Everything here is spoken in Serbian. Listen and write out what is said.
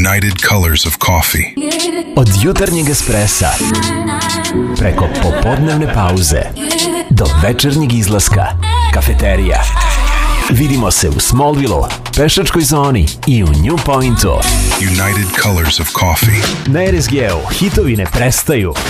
United Colors of Coffee. Od jutarnjeg espressa, preko popodnevne pauze, do večernjeg izlaska, kafeterija. Vidimo se u Smallville-u, pešačkoj zoni i u New Pointu. United Colors of Coffee. Na RSG-u hitovi ne prestaju.